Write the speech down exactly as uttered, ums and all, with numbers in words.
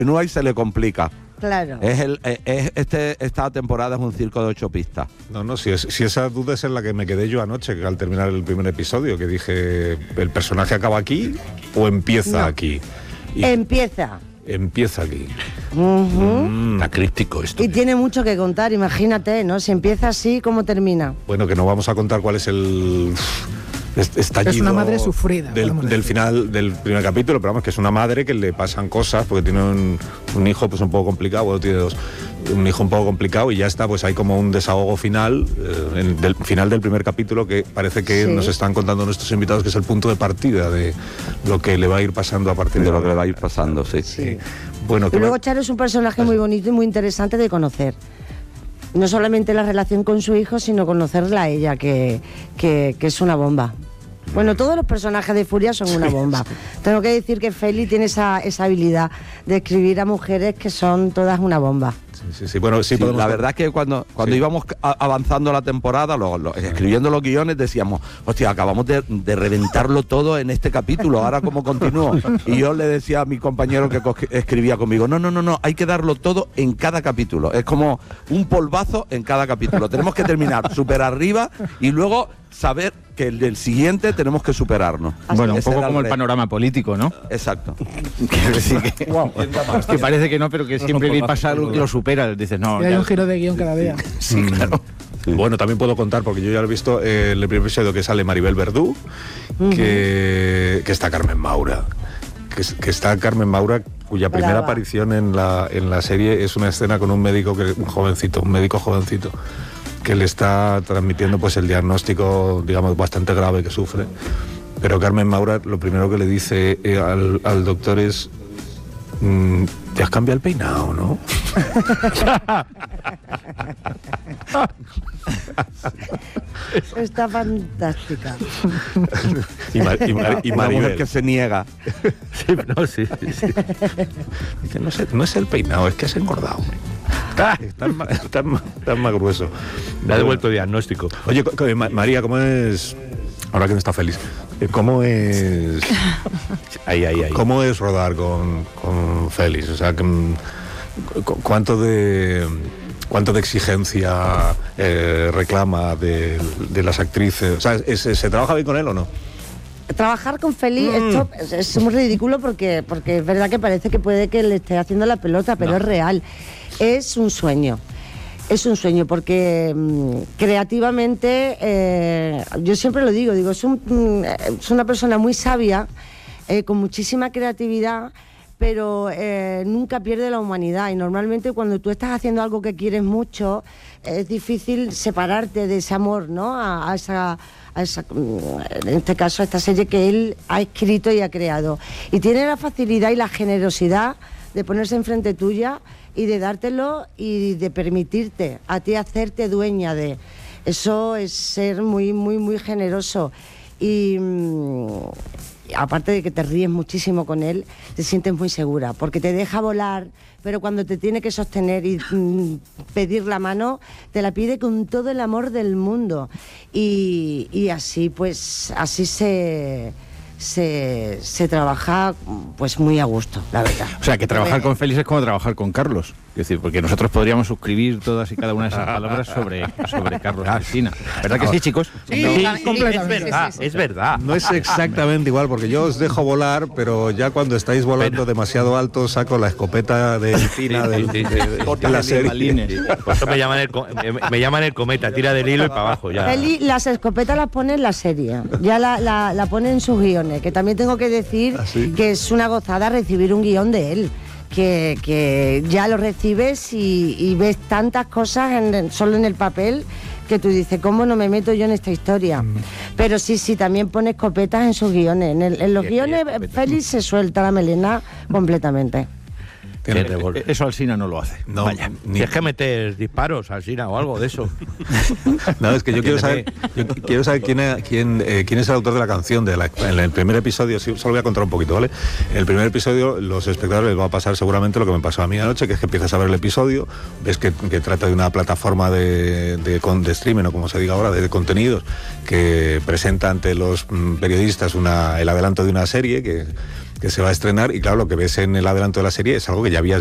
continúa y se le complica. Claro. Es el, es este, esta temporada es un circo de ocho pistas. No, no, si, es, si esa duda es en la que me quedé yo anoche, que al terminar el primer episodio, que dije, ¿el personaje acaba aquí o empieza no. aquí? Y empieza. Empieza aquí. Uh-huh. Mm, acrístico esto. Y tiene mucho que contar, imagínate, ¿no? Si empieza así, ¿cómo termina? Bueno, que no vamos a contar cuál es el... estallido es una madre sufrida del, del final del primer capítulo, pero vamos, que es una madre que le pasan cosas porque tiene un, un hijo pues un poco complicado, bueno, tiene dos, un hijo un poco complicado y ya está, pues hay como un desahogo final, eh, en, del final del primer capítulo que parece que sí. nos están contando nuestros invitados que es el punto de partida de lo que le va a ir pasando a partir de, de lo que le va a ir pasando, sí. sí. Bueno, y luego Charo es un personaje muy bonito y muy interesante de conocer. No solamente la relación con su hijo, sino conocerla a ella, que, que, que es una bomba. Bueno, todos los personajes de Furia son una bomba. Tengo que decir que Feli tiene esa, esa habilidad de escribir a mujeres que son todas una bomba. Sí, sí, sí. Bueno, sí, sí, la verdad es que cuando, cuando sí. íbamos a, avanzando la temporada, lo, lo, escribiendo los guiones, decíamos, hostia, acabamos de, de reventarlo todo en este capítulo, ahora cómo continúo. Y yo le decía a mi compañero que escribía conmigo, no, no, no, no, hay que darlo todo en cada capítulo. Es como un polvazo en cada capítulo. Tenemos que terminar súper arriba y luego saber que el del siguiente tenemos que superarnos. Bueno, un poco como el panorama político, ¿no? Exacto. Quiero decir que, wow, que parece que no, pero que siempre que pasa algo que lo supera. Dices, no. Y hay un giro de guión cada día. Sí, claro. Sí. Bueno, también puedo contar, porque yo ya lo he visto, eh, el primer episodio que sale Maribel Verdú, uh-huh. que, que está Carmen Maura. Que, que está Carmen Maura, cuya primera Brava. aparición en la, en la serie es una escena con un médico, que, un jovencito, un médico jovencito, que le está transmitiendo pues el diagnóstico, digamos, bastante grave que sufre. Pero Carmen Maura lo primero que le dice eh, al, al doctor es, mmm, te has cambiado el peinado, ¿no? Está fantástica. y, Mar, y, Mar, y Maribel que se niega. Sí, no, sí, sí. Dice, no, sé, no es el peinado, es que has engordado. Ah, tan, tan, tan más grueso. Me ha devuelto el diagnóstico. Oye, María, ¿cómo es? Ahora que no está feliz, ¿cómo es? Ahí, ahí, ahí. ¿Cómo es rodar con, con Félix? O sea, ¿cuánto de cuánto de exigencia eh, reclama de, de las actrices? O sea, ¿es, ¿se trabaja bien con él o no? Trabajar con Félix, mm. esto es, es muy ridículo porque, porque es verdad que parece que puede que le esté haciendo la pelota, pero no. es real. Es un sueño. Es un sueño porque mmm, creativamente, eh, yo siempre lo digo, digo es, un, es una persona muy sabia, eh, con muchísima creatividad, pero eh, nunca pierde la humanidad. Y normalmente cuando tú estás haciendo algo que quieres mucho, es difícil separarte de ese amor, ¿no? A, a esa... A esa, en este caso, a esta serie que él ha escrito y ha creado. Y tiene la facilidad y la generosidad de ponerse enfrente tuya y de dártelo y de permitirte a ti hacerte dueña de eso. Es ser muy muy muy generoso y mmm, aparte de que te ríes muchísimo con él, te sientes muy segura porque te deja volar, pero cuando te tiene que sostener y mmm, pedir la mano, te la pide con todo el amor del mundo y, y así pues así se Se, se trabaja pues muy a gusto, la verdad. O sea, que trabajar con Félix es como trabajar con Carlos. Es decir, porque nosotros podríamos suscribir todas y cada una de esas palabras sobre, sobre Carlos Alsina. ¿Verdad que sí, chicos? Sí, no, sí, completamente. Es verdad, es verdad. No es exactamente igual, porque yo os dejo volar, pero ya cuando estáis volando demasiado alto, saco la escopeta de Tina del, de, de, de, de la serie. Por eso me llaman, el, me, me llaman el cometa, tira del hilo y para abajo. Ya. Eli, las escopetas las pone en la serie, ya la, la, la pone en sus guiones, que también tengo que decir ¿Ah, sí? que es una gozada recibir un guión de él. Que, que ya lo recibes y, y ves tantas cosas en, solo en el papel que tú dices, ¿cómo no me meto yo en esta historia? Mm. Pero sí, sí, también pone escopetas en sus guiones. En, el, en los bien, guiones, bien, Félix se suelta la melena completamente. Tiene eso Alsina no lo hace. No, vaya. Ni es que meter disparos Alsina o algo de eso. No, es que yo quiero saber, yo quiero saber quién es, quién, eh, quién es el autor de la canción. De la, en el primer episodio, sí, solo voy a contar un poquito, ¿vale? En el primer episodio, los espectadores les va a pasar seguramente lo que me pasó a mí anoche, que es que empiezas a ver el episodio, ves que, que trata de una plataforma de, de, de streaming, o como se diga ahora, de, de contenidos, que presenta ante los periodistas una, el adelanto de una serie que que se va a estrenar, y claro, lo que ves en el adelanto de la serie es algo que ya habías